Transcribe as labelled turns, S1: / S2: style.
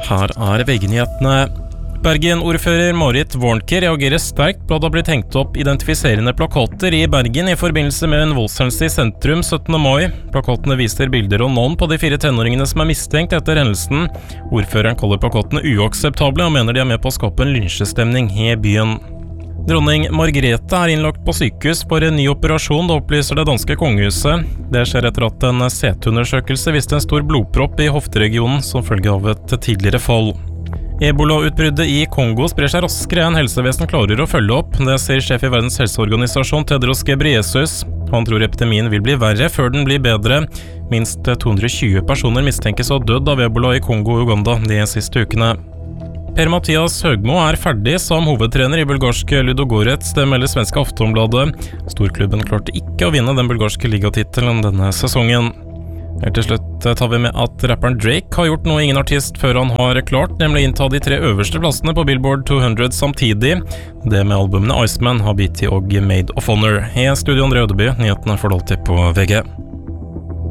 S1: Her VG-nyhetene. Bergen-ordfører Marit Warnke reagerer sterkt på at det har blitt hengt opp identifiserende plakater i Bergen i forbindelse med en voldshendelse i sentrum 17. mai. Plakatene viser bilder og navn på de 4 tenåringene som mistenkt etter hendelsen. Ordføreren kaller plakatene uakseptable og mener de er med på å skape en lynsjestemning i byen. Dronning Margrethe innlagt på sykehus for en ny operasjon, det opplyser det danske kongehuset. Det skjer etter at en CT-undersøkelse viste en stor blodpropp i hofteregionen som følge av et tidligere fall. Ebola-utbruddet i Kongo sprer seg raskere enn helsevesenet klarer å følge opp. Det sier sjef i Verdens helseorganisasjon Tedros Ghebreyesus. Han tror epidemien vil bli verre før den blir bedre. Minst 220 personer mistenkes å ha dødd av ebola i Kongo og Uganda de siste ukene. Per-Mathias Høgmo ferdig som hovedtrener i bulgarske Ludogorets, det melder svenske Aftonbladet. Storklubben klarte ikke å vinne den bulgarske ligatittelen denne sesongen. Helt til slutt tar vi med at rapperen Drake har gjort noe ingen artist før han har klart, nemlig å innta de 3 øverste plassene på Billboard 200 samtidig. Det med albumene Iceman, Habiti og Made of Honor. I studio André Ødeby, nyhetene får du alltid på VG.